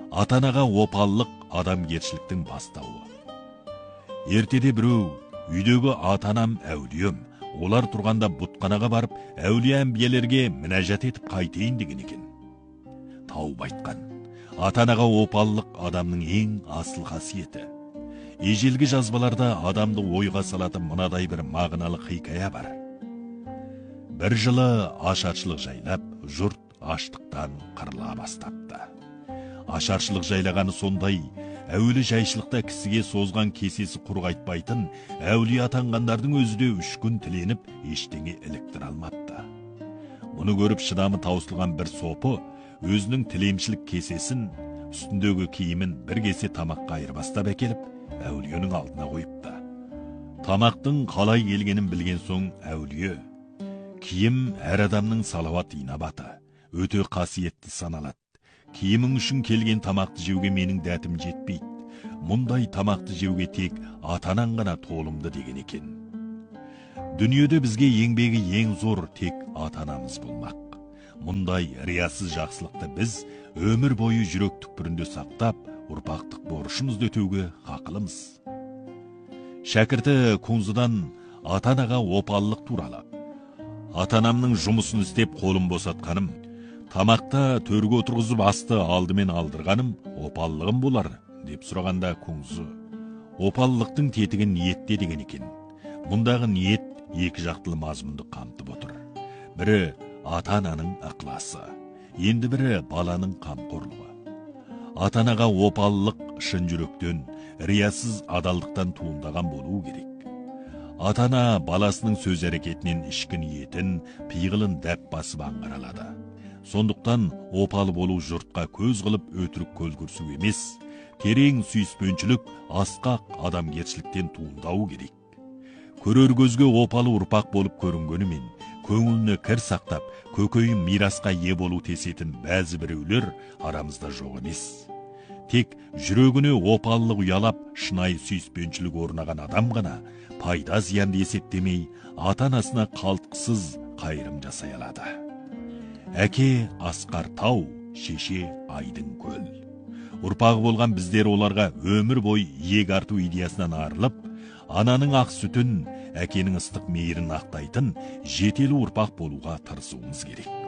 Ата-анаға опаллық адамгершіліктің бастауы. Ертеде біреу, үйдегі ата-анам әулием, олар тұрғанда бұтқанаға барып, әулие әмбиелерге мінәжат етіп қайтейін деген екен. Тауып айтқан, ата-анаға опаллық адамның ең асыл қасиеті. Ежелгі жазбаларда адамды ойға салатын мынадай бір мағыналы хикая бар. Бір жылы ашаршылық жайлап, жұрт аштықтан қырыла бастапты. Ашаршылық жайлағаны сондай, әуелі жайшылықта кісіге созған кесесі құрғайтпайтын, әулие атанғандардың өзі де 3 күн тіленіп, ештеңе іліктіре алмапты. Мұны көріп шыдамы таусылған бір сопы, өзінің тілемшілік кесесін, үстіндегі киімін бір кесе тамаққа айырбастап әкеліп, әулиенің алдына қойыпты. Тамақтың қалай келгенін білген соң әулие, киім әр адамның салауат инабаты, өте қасиетті саналады. Киімің үшін келген тамақты жеуге менің дәтім жетпейді. Мұндай тамақты жеуге тек ата-анаң ғана толымды деген екен. Дүниеде бізге еңбегі ең зор тек ата-анамыз болмақ. Мұндай риясыз жақсылықты біз өмір бойы жүрек түкпірінде сақтап, ұрпақтық борышымызды өтеуге хақылымыз. Шәкірті Кунзыдан ата-анаға опаллық туралы. Ата-анамның жұмысын істеп қолым босатқаным, тамақта төрге отырғызып асты алдымен алдырғаным опаллығым болар, деп сұрағанда Кунзы, опаллықтың тетігін ниетте деген екен. Мұндағы ниет екі жақтылы мазмұнды қамтып отыр. Бірі ата-ананың ықыласы, енді бірі баланың қамқорлығы. Ата-анаға опаллық шын жүректен, риясыз адалдықтан туындаған болуы керек. Ата-ана баласының сөз әрекетінен ішкі ниетін, пиғылын дәп басып аңғаралады. Сондықтан опалы болу жұртқа көз қылып өтірік көз көрсу емес, терең сүйіспеншілік, асқақ адамгершіліктен туындауы керек. Көрер көзге опалы ұрпақ болып көрінгенімен, көңіліне кір сақтап, көкейін мирасқа ие болу тесетін бәзі біреулер арамызда жоқ емес. Тек жүрегіне опалылық ұялап, шынайы сүйіспеншілік орнаған адам ғана пайда зиянды есептемей, ата-анасына қалтқысыз қайырым жасай алады. Әке асқар тау, шеше айдың көл. Ұрпағы болған біздер оларға өмір бой иек арту идеясынан арылып, ананың ақ сүтін, әкенің ыстық мейірін ақтайтын жетелі ұрпақ болуға тырысуымыз керек.